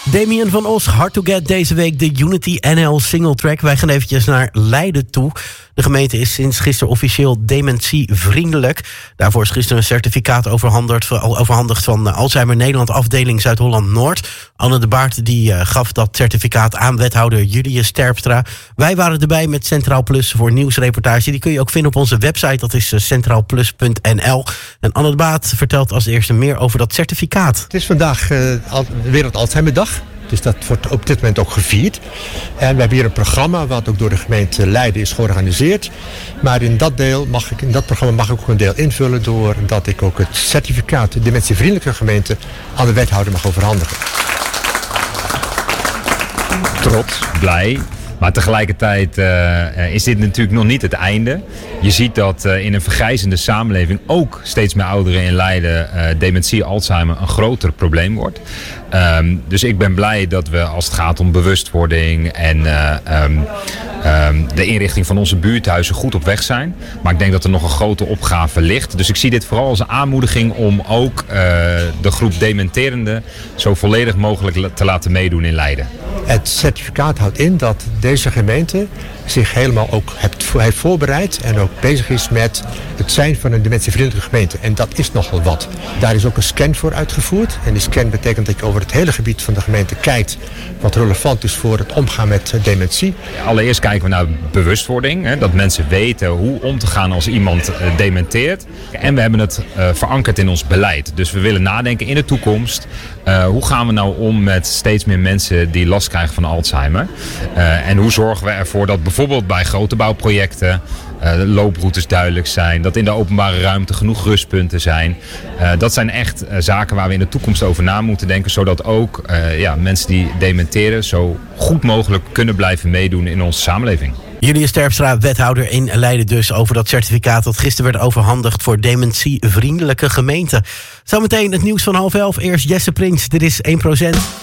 Damien van Os, Hard to Get, deze week de Unity NL single track. Wij gaan eventjes naar Leiden toe. De gemeente is sinds gisteren officieel dementievriendelijk. Daarvoor is gisteren een certificaat overhandigd van Alzheimer Nederland afdeling Zuid-Holland-Noord. Anne de Baart die gaf dat certificaat aan wethouder Julius Terpstra. Wij waren erbij met Centraal Plus voor nieuwsreportage. Die kun je ook vinden op onze website, dat is centraalplus.nl. En Anne de Baart vertelt als eerste meer over dat certificaat. Het is vandaag Wereld Alzheimerdag. Dus dat wordt op dit moment ook gevierd. En we hebben hier een programma wat ook door de gemeente Leiden is georganiseerd. Maar in dat programma mag ik ook een deel invullen doordat ik ook het certificaat de dementievriendelijke gemeente aan de wethouder mag overhandigen. Trots, blij. Maar tegelijkertijd is dit natuurlijk nog niet het einde. Je ziet dat in een vergrijzende samenleving ook steeds meer ouderen in Leiden dementie, Alzheimer een groter probleem wordt. Dus ik ben blij dat we als het gaat om bewustwording en de inrichting van onze buurthuizen goed op weg zijn. Maar ik denk dat er nog een grote opgave ligt. Dus ik zie dit vooral als een aanmoediging om ook de groep dementerenden zo volledig mogelijk te laten meedoen in Leiden. Het certificaat houdt in dat deze gemeente zich helemaal ook heeft voorbereid en ook bezig is met het zijn van een dementievriendelijke gemeente. En dat is nogal wat. Daar is ook een scan voor uitgevoerd. En die scan betekent dat je over het hele gebied van de gemeente kijkt wat relevant is voor het omgaan met dementie. Allereerst kijken we naar bewustwording. Hè, dat mensen weten hoe om te gaan als iemand dementeert. En we hebben het verankerd in ons beleid. Dus we willen nadenken in de toekomst. Hoe gaan we nou om met steeds meer mensen die last krijgen van Alzheimer? En hoe zorgen we ervoor dat bijvoorbeeld bij grote bouwprojecten de looproutes duidelijk zijn, dat in de openbare ruimte genoeg rustpunten zijn. Dat zijn echt zaken waar we in de toekomst over na moeten denken, zodat ook mensen die dementeren zo goed mogelijk kunnen blijven meedoen in onze samenleving. Julius Terpstra, wethouder in Leiden dus, over dat certificaat dat gisteren werd overhandigd voor dementievriendelijke gemeenten. Zometeen het nieuws van 10:30. Eerst Jesse Prins, dit is 1%.